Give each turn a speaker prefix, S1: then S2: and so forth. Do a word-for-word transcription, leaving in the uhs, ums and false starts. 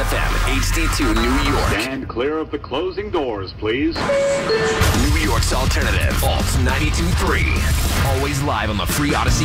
S1: F M, H D two, New York.
S2: Stand clear of the closing doors, please.
S1: New York's alternative, Alt ninety-two point three. Always live on the free Odyssey